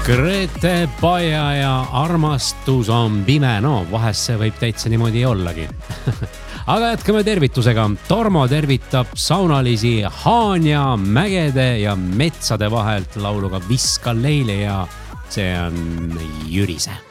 Grete Paja ja armastus on pime. No, vahest see võib täitsa niimoodi ollagi. Aga jätkame tervitusega. Tormo tervitab saunalisi Haanja mägede ja metsade vahelt lauluga Viska leile ja see on Jürise.